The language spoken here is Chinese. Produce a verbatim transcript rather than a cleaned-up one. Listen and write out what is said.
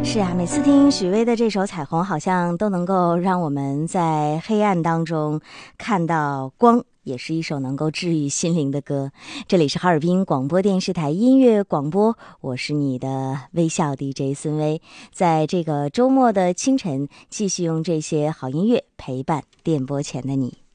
是啊，每次听许巍的这首《彩虹》，好像都能够让我们在黑暗当中看到光，也是一首能够治愈心灵的歌。这里是哈尔滨广播电视台音乐广播，我是你的微笑 D J 孙薇，在这个周末的清晨，继续用这些好音乐陪伴电波前的你。